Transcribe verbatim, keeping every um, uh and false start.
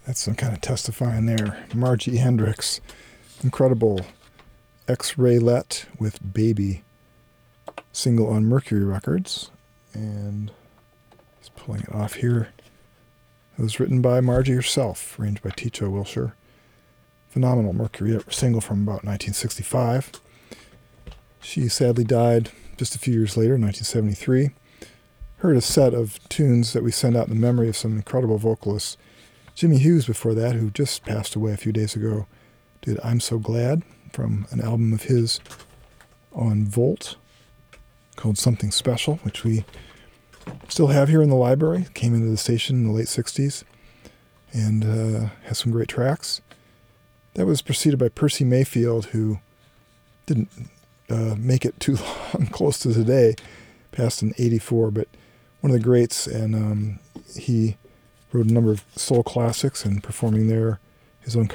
That's some kind of testifying there. Margie Hendricks. Incredible X-Ray-Let with Baby. Single on Mercury Records. And just pulling it off here. It was written by Margie herself, arranged by Techo Wilshire. Phenomenal Mercury single from about nineteen sixty-five. She sadly died just a few years later, nineteen seventy-three. Heard a set of tunes that we send out in the memory of some incredible vocalists. Jimmy Hughes before that, who just passed away a few days ago, did I'm So Glad from an album of his on Volt called Something Special, which we still have here in the library. Came into the station in the late sixties and uh, has some great tracks. That was preceded by Percy Mayfield, who didn't uh, make it too long, close to today, passed in eighty-four, but one of the greats, and um, he wrote a number of soul classics and performing there his own